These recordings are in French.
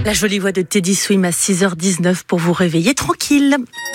La jolie voix de Teddy Swim à 6h19 pour vous réveiller tranquille.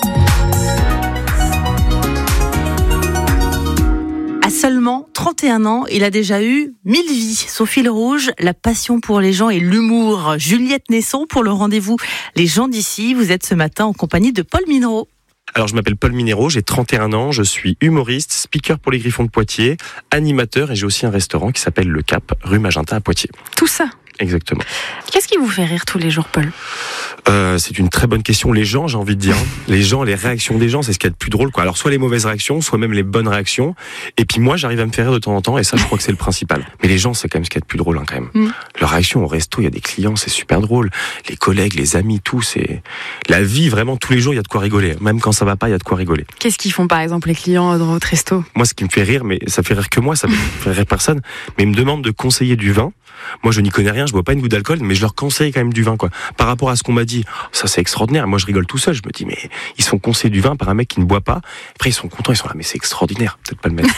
À seulement 31 ans, il a déjà eu 1000 vies. Son fil rouge, la passion pour les gens et l'humour. Juliette Nesson pour le rendez-vous Les gens d'ici. Vous êtes ce matin en compagnie de Paul Minereau. Alors je m'appelle Paul Minereau, j'ai 31 ans, je suis humoriste, speaker pour les Griffons de Poitiers, animateur et j'ai aussi un restaurant qui s'appelle Le Cap, rue Magenta à Poitiers. Tout ça. Exactement. Qu'est-ce qui vous fait rire tous les jours, Paul ? C'est une très bonne question. Les gens, j'ai envie de dire. Les gens, les réactions des gens, c'est ce qu'il y a de plus drôle, quoi. Alors, soit les mauvaises réactions, soit même les bonnes réactions. Et puis moi, j'arrive à me faire rire de temps en temps, et ça, je crois que c'est le principal. Mais les gens, c'est quand même ce qu'il y a de plus drôle, quand même. Leur réaction au resto, il y a des clients, c'est super drôle. Les collègues, les amis, tout, c'est... La vie, vraiment, tous les jours, il y a de quoi rigoler. Même quand ça va pas, il y a de quoi rigoler. Qu'est-ce qu'ils font, par exemple, les clients dans votre resto ? Moi, ce qui me fait rire, mais ça fait rire que moi, ça fait rire personne, mais ils me demandent de conseiller du vin. Moi, je n'y connais rien, je bois pas une goutte d'alcool, mais je leur conseille quand même du vin, quoi. Par rapport à ce qu'on m'a dit, ça c'est extraordinaire. Moi, je rigole tout seul. Je me dis, mais ils sont conseillés du vin par un mec qui ne boit pas. Après, ils sont contents, ils sont là, mais c'est extraordinaire. Peut-être pas le mettre.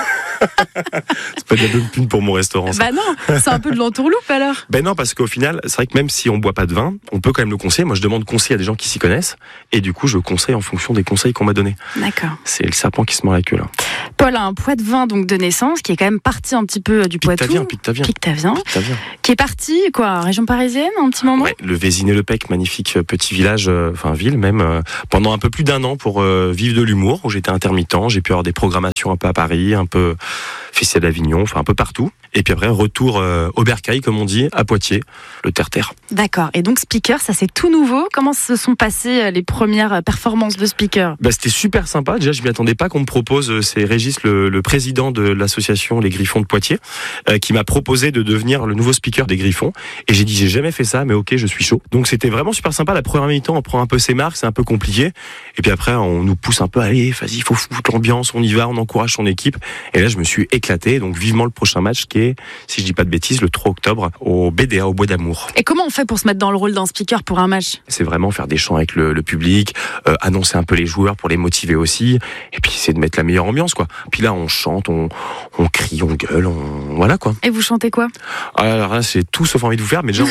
C'est pas de la bonne pune pour mon restaurant, ça. Bah non, c'est un peu de l'entourloupe alors. Ben non, parce qu'au final, c'est vrai que même si on boit pas de vin, on peut quand même le conseiller. Moi, je demande conseil à des gens qui s'y connaissent, et du coup, je conseille en fonction des conseils qu'on m'a donnés. D'accord. C'est le serpent qui se mord la queue, là. Paul a un Poitevin donc de naissance qui est quand même parti un petit peu du Poitou. Pictavien. Qui est parti, région parisienne, un petit moment. Ouais, le Vésinet-le-Pec, magnifique petit village, ville même, pendant un peu plus d'1 an pour vivre de l'humour, où j'étais intermittent. J'ai pu avoir des programmations un peu à Paris, un peu Festival d'Avignon, un peu partout. Et puis après, retour au bercail, comme on dit, à Poitiers, le terre-terre. D'accord. Et donc speaker, ça c'est tout nouveau. Comment se sont passées les premières performances de speaker ? C'était super sympa. Déjà, je m'y attendais pas qu'on me propose. C'est Régis, le président de l'association Les Griffons de Poitiers, qui m'a proposé de devenir le nouveau speaker des Griffons. Et j'ai dit, j'ai jamais fait ça, mais ok, je suis chaud. Donc c'était vraiment super sympa. La première mi-temps, on prend un peu ses marques, c'est un peu compliqué. Et puis après, on nous pousse un peu, allez, vas-y, il faut foutre l'ambiance, on y va, on encourage son équipe. Et là, je me suis éclaté. Donc vivement le prochain match qui est, si je dis pas de bêtises, le 3 octobre au BDA, au Bois d'Amour. Et comment on fait pour se mettre dans le rôle d'un speaker pour un match ? C'est vraiment faire des chants avec le public, annoncer un peu les joueurs pour les motiver aussi, et puis essayer de mettre la meilleure ambiance, quoi. Puis là, on chante, on crie, on gueule, voilà, quoi. Et vous chantez quoi ? Alors là, c'est tout sauf envie de vous faire, mais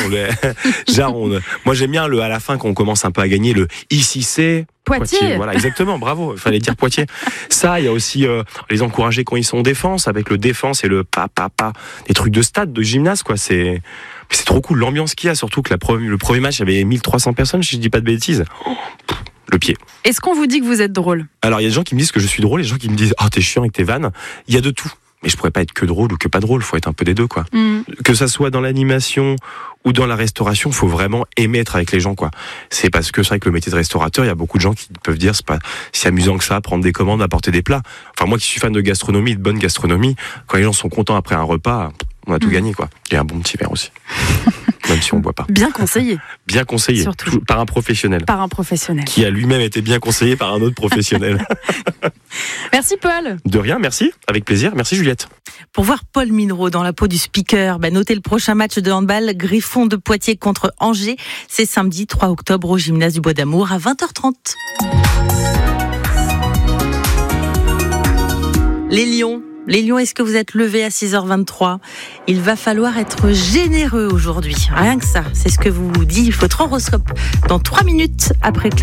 moi j'aime bien à la fin quand on commence un peu à gagner le ici c'est Poitiers. Voilà, exactement, bravo, il fallait dire Poitiers. Ça, il y a aussi les encourager quand ils sont en défense, avec le défense et le pa, des trucs de stade, de gymnase, quoi. C'est trop cool, l'ambiance qu'il y a, surtout que le premier match, il y avait 1300 personnes, si je dis pas de bêtises. Le pied. Est-ce qu'on vous dit que vous êtes drôle ? Alors, il y a des gens qui me disent que je suis drôle, et des gens qui me disent, t'es chiant avec tes vannes. Il y a de tout. Mais je pourrais pas être que drôle ou que pas drôle, faut être un peu des deux, quoi. Que ça soit dans l'animation ou dans la restauration, faut vraiment aimer être avec les gens, quoi. C'est parce que c'est vrai que le métier de restaurateur, il y a beaucoup de gens qui peuvent dire c'est pas si amusant que ça, prendre des commandes, apporter des plats. Enfin, moi qui suis fan de gastronomie, de bonne gastronomie, quand les gens sont contents après un repas, on a tout gagné, quoi. Et un bon petit verre aussi. Même si on boit pas. Bien conseillé. Bien conseillé. Surtout. Par un professionnel. Par un professionnel. Qui a lui-même été bien conseillé par un autre professionnel. Merci Paul. De rien, merci. Avec plaisir. Merci Juliette. Pour voir Paul Minereau dans la peau du speaker, notez le prochain match de handball Griffons de Poitiers contre Angers. C'est samedi 3 octobre au gymnase du Bois d'Amour à 20h30. Les Lions, est-ce que vous êtes levés à 6h23 ? Il va falloir être généreux aujourd'hui. Rien que ça, c'est ce que vous dit votre horoscope. Dans 3 minutes après